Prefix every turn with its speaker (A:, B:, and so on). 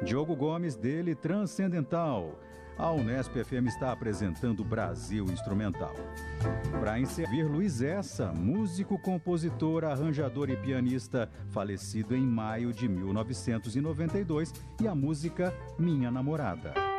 A: Diogo Gomes, dele Transcendental. A Unesp FM está apresentando Brasil Instrumental. Para encerrar, Luiz Essa, músico, compositor, arranjador e pianista, falecido em maio de 1992, e a música Minha Namorada.